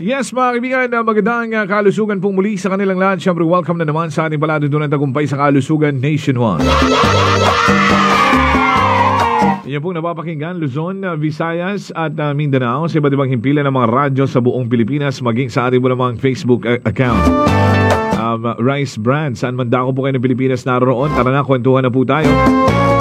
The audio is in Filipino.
Yes, mga kaibigan, magandang kalusugan pong muli sa kanilang lahat. Siyempre, welcome na naman sa ating palatuntunan tagumpay sa kalusugan nationwide. Iyan pong napapakinggan, Luzon, Visayas at Mindanao sa iba't ibang himpilan ng mga radyo sa buong Pilipinas, maging sa ating po namang Facebook account. Rice Brand, saan man dako po kayo ng Pilipinas naroon. Tara na, kwentuhan na po tayo.